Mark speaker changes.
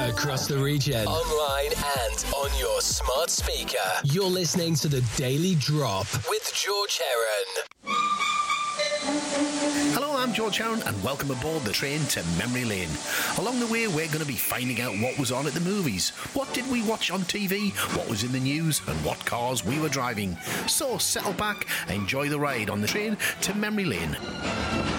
Speaker 1: across the region, online and on your smart speaker. You're listening to The Daily Drop with George Heron.
Speaker 2: Hello, I'm George Heron and welcome aboard the train to Memory Lane. Along the way, we're going to be finding out what was on at the movies, what did we watch on TV, what was in the news and what cars we were driving. So settle back, enjoy the ride on the train to Memory Lane.